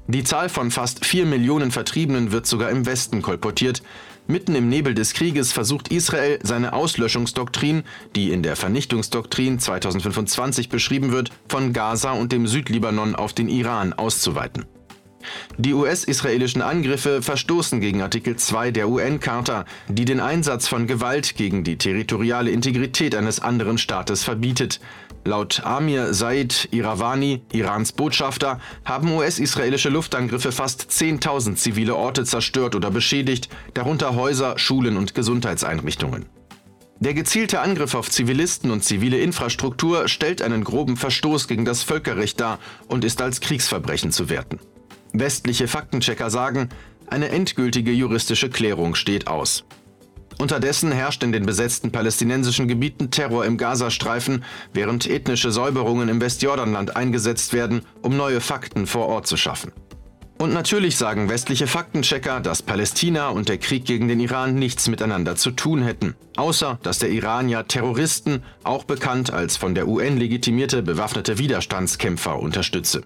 Die Zahl von fast 4 Millionen Vertriebenen wird sogar im Westen kolportiert. Mitten im Nebel des Krieges versucht Israel, seine Auslöschungsdoktrin, die in der Vernichtungsdoktrin 2025 beschrieben wird, von Gaza und dem Südlibanon auf den Iran auszuweiten. Die US-israelischen Angriffe verstoßen gegen Artikel 2 der UN-Charta, die den Einsatz von Gewalt gegen die territoriale Integrität eines anderen Staates verbietet. Laut Amir Said Iravani, Irans Botschafter, haben US-israelische Luftangriffe fast 10.000 zivile Orte zerstört oder beschädigt, darunter Häuser, Schulen und Gesundheitseinrichtungen. Der gezielte Angriff auf Zivilisten und zivile Infrastruktur stellt einen groben Verstoß gegen das Völkerrecht dar und ist als Kriegsverbrechen zu werten. Westliche Faktenchecker sagen, eine endgültige juristische Klärung steht aus. Unterdessen herrscht in den besetzten palästinensischen Gebieten Terror im Gazastreifen, während ethnische Säuberungen im Westjordanland eingesetzt werden, um neue Fakten vor Ort zu schaffen. Und natürlich sagen westliche Faktenchecker, dass Palästina und der Krieg gegen den Iran nichts miteinander zu tun hätten, außer dass der Iran ja Terroristen, auch bekannt als von der UN legitimierte bewaffnete Widerstandskämpfer, unterstütze.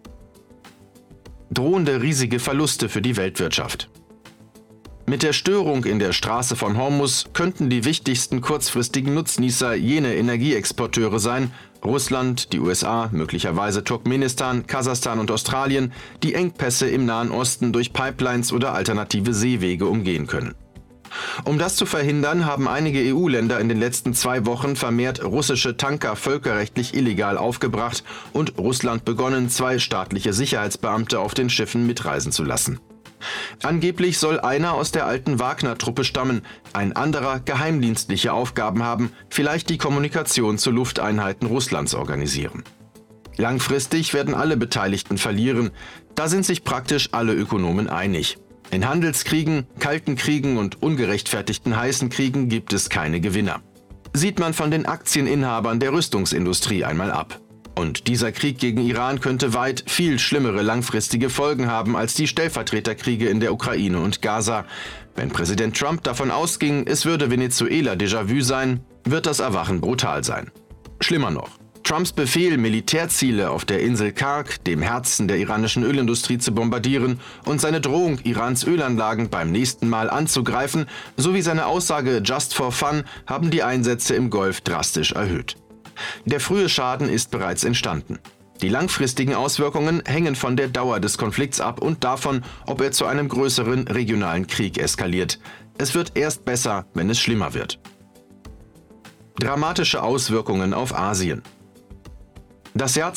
Drohende riesige Verluste für die Weltwirtschaft. Mit der Störung in der Straße von Hormuz könnten die wichtigsten kurzfristigen Nutznießer jene Energieexporteure sein, Russland, die USA, möglicherweise Turkmenistan, Kasachstan und Australien, die Engpässe im Nahen Osten durch Pipelines oder alternative Seewege umgehen können. Um das zu verhindern, haben einige EU-Länder in den letzten 2 Wochen vermehrt russische Tanker völkerrechtlich illegal aufgebracht und Russland begonnen, 2 staatliche Sicherheitsbeamte auf den Schiffen mitreisen zu lassen. Angeblich soll einer aus der alten Wagner-Truppe stammen, ein anderer geheimdienstliche Aufgaben haben, vielleicht die Kommunikation zu Lufteinheiten Russlands organisieren. Langfristig werden alle Beteiligten verlieren, da sind sich praktisch alle Ökonomen einig. In Handelskriegen, kalten Kriegen und ungerechtfertigten heißen Kriegen gibt es keine Gewinner. Sieht man von den Aktieninhabern der Rüstungsindustrie einmal ab. Und dieser Krieg gegen Iran könnte weit viel schlimmere langfristige Folgen haben als die Stellvertreterkriege in der Ukraine und Gaza. Wenn Präsident Trump davon ausging, es würde Venezuela Déjà-vu sein, wird das Erwachen brutal sein. Schlimmer noch. Trumps Befehl, Militärziele auf der Insel Karg, dem Herzen der iranischen Ölindustrie, zu bombardieren und seine Drohung, Irans Ölanlagen beim nächsten Mal anzugreifen, sowie seine Aussage Just for Fun haben die Einsätze im Golf drastisch erhöht. Der frühe Schaden ist bereits entstanden. Die langfristigen Auswirkungen hängen von der Dauer des Konflikts ab und davon, ob er zu einem größeren regionalen Krieg eskaliert. Es wird erst besser, wenn es schlimmer wird. Dramatische Auswirkungen auf Asien. Das Jahr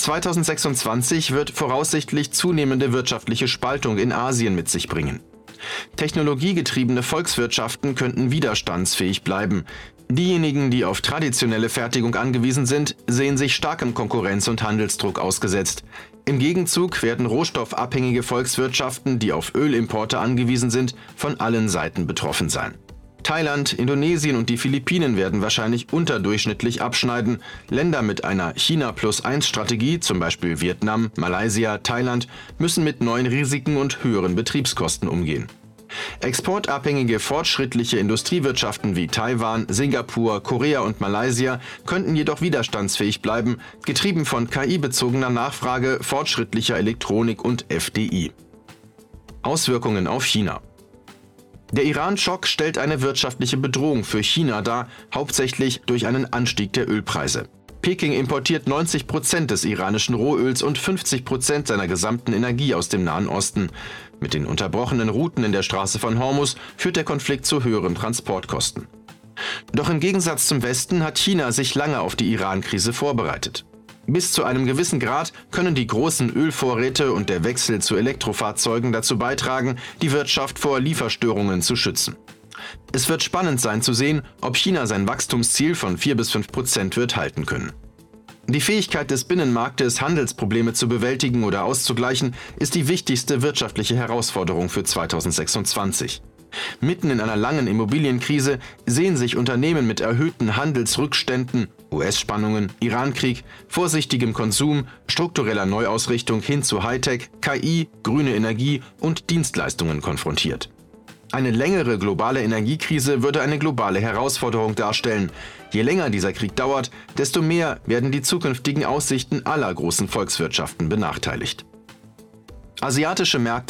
2026 wird voraussichtlich zunehmende wirtschaftliche Spaltung in Asien mit sich bringen. Technologiegetriebene Volkswirtschaften könnten widerstandsfähig bleiben. Diejenigen, die auf traditionelle Fertigung angewiesen sind, sehen sich starkem Konkurrenz- und Handelsdruck ausgesetzt. Im Gegenzug werden rohstoffabhängige Volkswirtschaften, die auf Ölimporte angewiesen sind, von allen Seiten betroffen sein. Thailand, Indonesien und die Philippinen werden wahrscheinlich unterdurchschnittlich abschneiden. Länder mit einer China-plus-1-Strategie, zum Beispiel Vietnam, Malaysia, Thailand, müssen mit neuen Risiken und höheren Betriebskosten umgehen. Exportabhängige fortschrittliche Industriewirtschaften wie Taiwan, Singapur, Korea und Malaysia könnten jedoch widerstandsfähig bleiben, getrieben von KI-bezogener Nachfrage, fortschrittlicher Elektronik und FDI. Auswirkungen auf China. Der Iran-Schock stellt eine wirtschaftliche Bedrohung für China dar, hauptsächlich durch einen Anstieg der Ölpreise. Peking importiert 90% des iranischen Rohöls und 50% seiner gesamten Energie aus dem Nahen Osten. Mit den unterbrochenen Routen in der Straße von Hormuz führt der Konflikt zu höheren Transportkosten. Doch im Gegensatz zum Westen hat China sich lange auf die Iran-Krise vorbereitet. Bis zu einem gewissen Grad können die großen Ölvorräte und der Wechsel zu Elektrofahrzeugen dazu beitragen, die Wirtschaft vor Lieferstörungen zu schützen. Es wird spannend sein zu sehen, ob China sein Wachstumsziel von 4-5% wird halten können. Die Fähigkeit des Binnenmarktes, Handelsprobleme zu bewältigen oder auszugleichen, ist die wichtigste wirtschaftliche Herausforderung für 2026. Mitten in einer langen Immobilienkrise sehen sich Unternehmen mit erhöhten Handelsrückständen, US-Spannungen, Iran-Krieg, vorsichtigem Konsum, struktureller Neuausrichtung hin zu Hightech, KI, grüne Energie und Dienstleistungen konfrontiert. Eine längere globale Energiekrise würde eine globale Herausforderung darstellen. Je länger dieser Krieg dauert, desto mehr werden die zukünftigen Aussichten aller großen Volkswirtschaften benachteiligt. Asiatische Märkte